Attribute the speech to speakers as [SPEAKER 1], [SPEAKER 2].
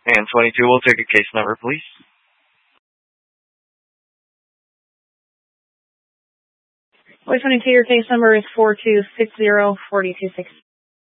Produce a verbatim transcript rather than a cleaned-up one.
[SPEAKER 1] And twenty-two will take a case number, please.
[SPEAKER 2] Voice twenty-two, your case number is four two six zero, four two six.